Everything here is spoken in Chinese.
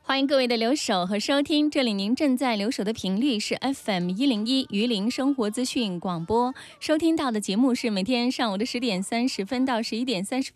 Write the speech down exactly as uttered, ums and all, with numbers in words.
欢迎各位的留守和收听，这里您正在留守的频率是 F M 一零一榆林生活资讯广播，收听到的节目是每天上午的十点三十分到十一点三十